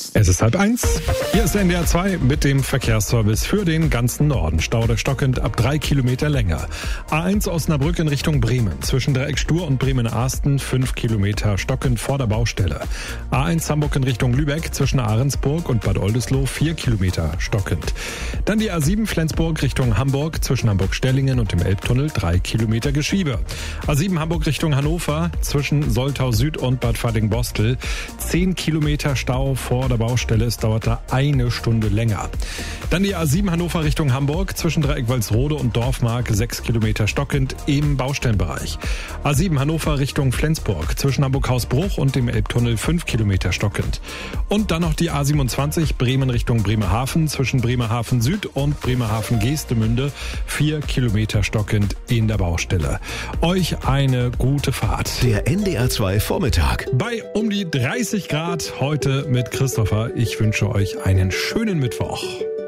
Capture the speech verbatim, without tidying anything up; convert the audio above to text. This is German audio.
Es ist halb eins. Hier ist der N D R zwei mit dem Verkehrsservice für den ganzen Norden. Staude stockend ab drei Kilometer Länge. A eins Osnabrück in Richtung Bremen. Zwischen Dreieck Stur und Bremen-Ahsten fünf Kilometer stockend vor der Baustelle. A eins Hamburg in Richtung Lübeck zwischen Ahrensburg und Bad Oldesloe vier Kilometer stockend. Dann die A sieben Flensburg Richtung Hamburg zwischen Hamburg-Stellingen und dem Elbtunnel drei Kilometer Geschiebe. A sieben Hamburg Richtung Hannover zwischen Soltau Süd und Bad Vading-Bostel zehn Kilometer Stau vor der Baustelle. Es dauerte eine Stunde länger. Dann die A sieben Hannover Richtung Hamburg zwischen Dreieck Walsrode und Dorfmark sechs Kilometer stockend im Baustellenbereich. A sieben Hannover Richtung Flensburg zwischen Hamburg-Hausbruch und dem Elbtunnel fünf Kilometer stockend. Und dann noch die A siebenundzwanzig Bremen Richtung Bremerhaven zwischen Bremerhaven Süd und Bremerhaven Geestemünde vier Kilometer stockend in der Baustelle. Euch eine gute Fahrt. Der N D R zwei Vormittag. Bei um die dreißig Grad heute mit Christopher. Ich wünsche euch einen schönen Mittwoch.